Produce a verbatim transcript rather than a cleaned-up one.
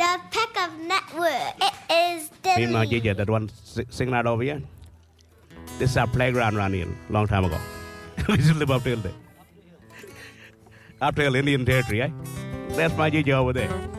The Peck of Network. It is Me and my deadly. Gigi, that one si- sing that over here. This is our playground around here, long time ago. We used to live up till there. Up till Indian territory, eh? That's my Gigi over there.